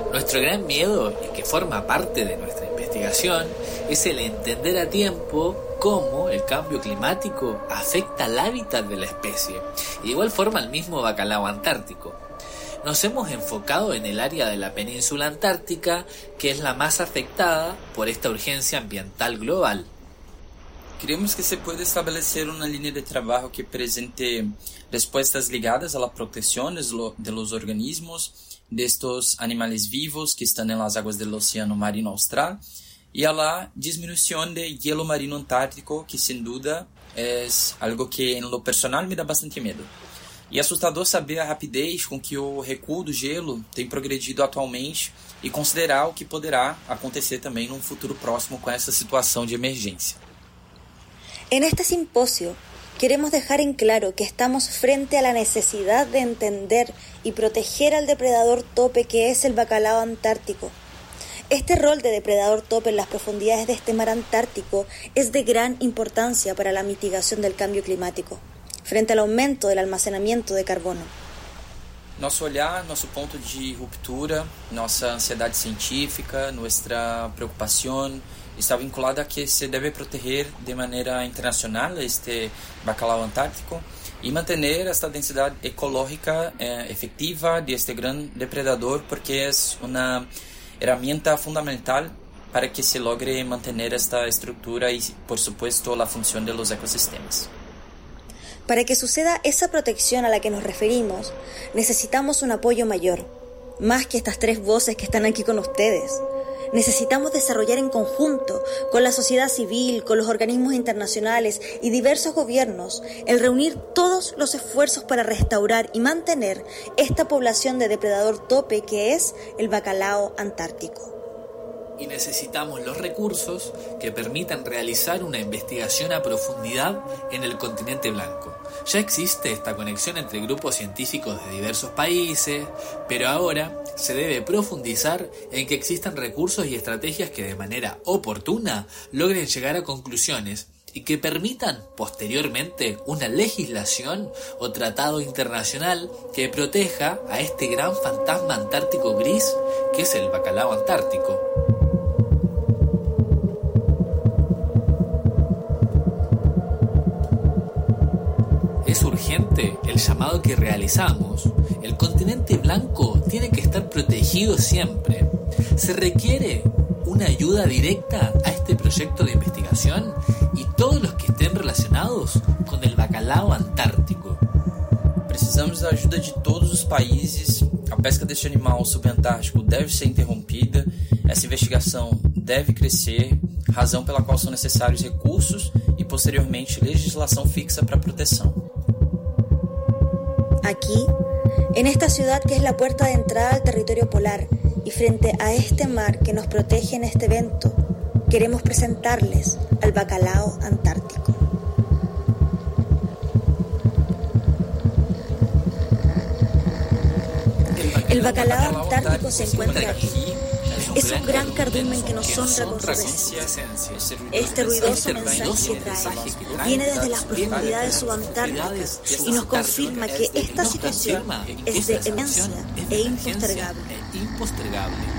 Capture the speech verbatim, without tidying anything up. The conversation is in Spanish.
Nuestro gran miedo, y que forma parte de nuestra investigación, es el entender a tiempo cómo el cambio climático afecta al hábitat de la especie, y de igual forma al mismo bacalao antártico. Nos hemos enfocado en el área de la península antártica, que es la más afectada por esta urgencia ambiental global. Creemos que se puede establecer una línea de trabajo que presente respuestas ligadas a la protección de los organismos, de estos animales vivos que están en las aguas del Océano Marino Austral, y a la disminución de hielo marino antártico, que sin duda es algo que en lo personal me da bastante miedo. E é assustador saber a rapidez com que o recuo do gelo tem progredido atualmente e considerar o que poderá acontecer também num futuro próximo com essa situação de emergência. En este simposio queremos dejar en claro que estamos frente a la necesidad de entender y proteger al depredador tope que es el bacalao antártico. Este rol de depredador tope en las profundidades de este mar antártico es de gran importancia para la mitigación del cambio climático, frente al aumento del almacenamiento de carbono. Nosso olhar, nosso ponto de ruptura, nossa ansiedade científica, nuestra preocupación está vinculada a que se debe proteger de maneira internacional este bacalao antártico e manter esta densidade ecológica eh, efectiva de este gran depredador, porque é uma herramienta fundamental para que se logre mantener esta estructura y, por supuesto, la función de los ecosistemas. Para que suceda esa protección a la que nos referimos, necesitamos un apoyo mayor, más que estas tres voces que están aquí con ustedes. Necesitamos desarrollar en conjunto, con la sociedad civil, con los organismos internacionales y diversos gobiernos, el reunir todos los esfuerzos para restaurar y mantener esta población de depredador tope que es el bacalao antártico. Y necesitamos los recursos que permitan realizar una investigación a profundidad en el continente blanco. Ya existe esta conexión entre grupos científicos de diversos países, pero ahora se debe profundizar en que existan recursos y estrategias que de manera oportuna logren llegar a conclusiones y que permitan posteriormente una legislación o tratado internacional que proteja a este gran fantasma antártico gris que es el bacalao antártico. Es urgente el llamado que realizamos. El continente blanco tiene que estar protegido siempre. Se requiere una ayuda directa a este proyecto de investigación y todos los que estén relacionados con el bacalao antártico. Precisamos da ajuda de todos os países. A pesca deste animal subantártico deve ser interrompida. Essa investigação deve crescer, razão pela qual são necessários recursos e, posteriormente, legislação fixa para proteção. Aquí, en esta ciudad que es la puerta de entrada al territorio polar y frente a este mar que nos protege en este evento, queremos presentarles al bacalao antártico. El bacalao antártico se encuentra aquí. Es un gran cardumen que nos honra con su presencia. Este ruidoso mensaje que trae viene desde las profundidades subantárticas y nos confirma que esta situación es de emergencia e impostergable.